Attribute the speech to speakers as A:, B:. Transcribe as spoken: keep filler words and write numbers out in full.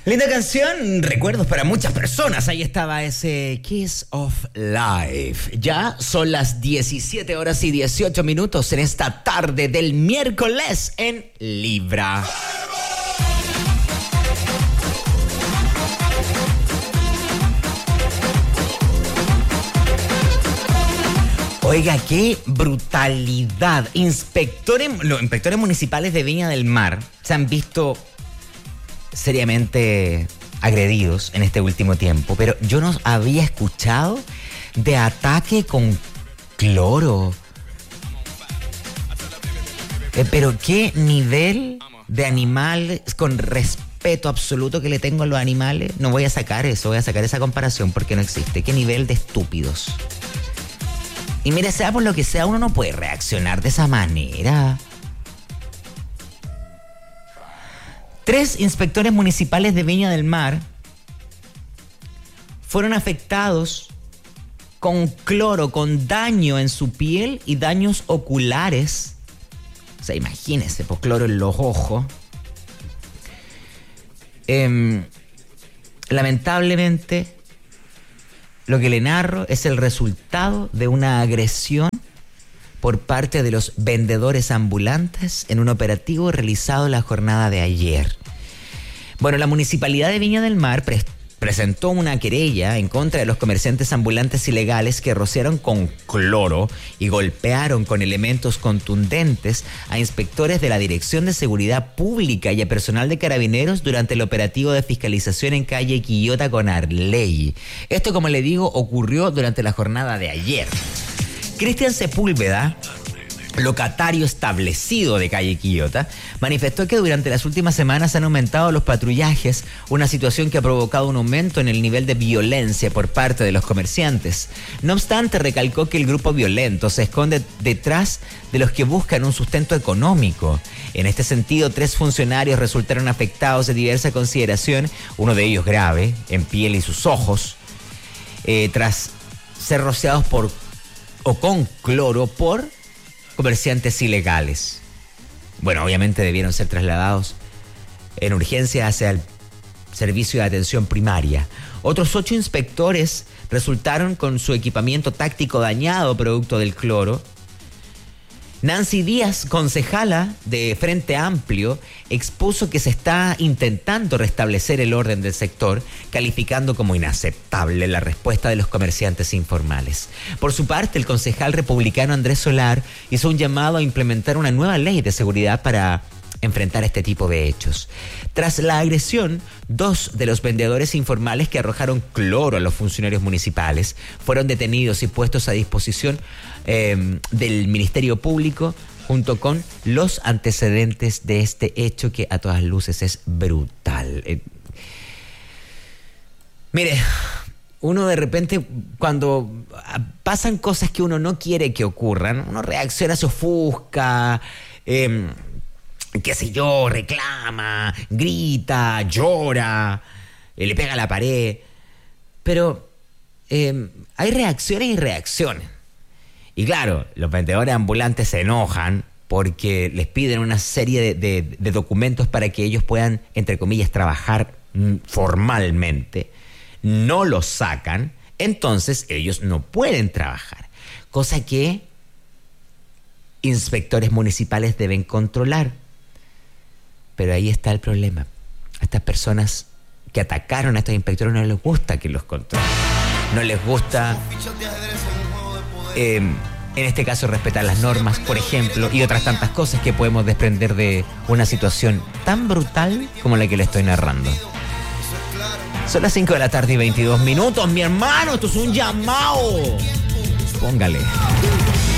A: Linda canción, recuerdos para muchas personas. Ahí estaba ese Kiss of Life. Ya son las diecisiete horas y dieciocho minutos en esta tarde del miércoles en Libra. Oiga, qué brutalidad. Inspectores, los inspectores municipales de Viña del Mar se han visto seriamente agredidos en este último tiempo, pero yo no había escuchado de ataque con cloro. Eh, pero qué nivel de animales, con respeto absoluto que le tengo a los animales. No voy a sacar eso, voy a sacar esa comparación porque no existe. Qué nivel de estúpidos. Y mire, sea por lo que sea, uno no puede reaccionar de esa manera. Tres inspectores municipales de Viña del Mar fueron afectados con cloro, con daño en su piel y daños oculares. O sea, imagínense, pues cloro en los ojos. Eh, lamentablemente, lo que le narro es el resultado de una agresión por parte de los vendedores ambulantes en un operativo realizado la jornada de ayer. Bueno, la Municipalidad de Viña del Mar pre- presentó una querella en contra de los comerciantes ambulantes ilegales que rociaron con cloro y golpearon con elementos contundentes a inspectores de la Dirección de Seguridad Pública y a personal de Carabineros durante el operativo de fiscalización en calle Quillota con Arley. Esto, como le digo, ocurrió durante la jornada de ayer. Cristian Sepúlveda, locatario establecido de calle Quillota, manifestó que durante las últimas semanas han aumentado los patrullajes, una situación que ha provocado un aumento en el nivel de violencia por parte de los comerciantes. No obstante, recalcó que el grupo violento se esconde detrás de los que buscan un sustento económico. En este sentido, tres funcionarios resultaron afectados de diversa consideración, uno de ellos grave, en piel y sus ojos, eh, tras ser rociados por o con cloro por comerciantes ilegales. Bueno, obviamente debieron ser trasladados en urgencia hacia el servicio de atención primaria. Otros ocho inspectores resultaron con su equipamiento táctico dañado producto del cloro. Nancy Díaz, concejala de Frente Amplio, expuso que se está intentando restablecer el orden del sector, calificando como inaceptable la respuesta de los comerciantes informales. Por su parte, el concejal republicano Andrés Solar hizo un llamado a implementar una nueva ley de seguridad para enfrentar este tipo de hechos. Tras la agresión, dos de los vendedores informales que arrojaron cloro a los funcionarios municipales fueron detenidos y puestos a disposición eh, del Ministerio Público junto con los antecedentes de este hecho que a todas luces es brutal. Eh, mire, uno de repente cuando pasan cosas que uno no quiere que ocurran, uno reacciona, se ofusca, eh, qué sé yo, reclama, grita, llora, eh, le pega a la pared. Pero eh, hay reacciones y reacciones. Y claro, los vendedores ambulantes se enojan porque les piden una serie de, de, de documentos para que ellos puedan, entre comillas, trabajar formalmente. No los sacan, entonces ellos no pueden trabajar. Cosa que inspectores municipales deben controlar. Pero ahí está el problema. A estas personas que atacaron a estos inspectores no les gusta que los controlen. No les gusta, eh, en este caso, respetar las normas, por ejemplo, y otras tantas cosas que podemos desprender de una situación tan brutal como la que le estoy narrando. Son las cinco de la tarde y veintidós minutos, mi hermano. Esto es un llamado. Póngale.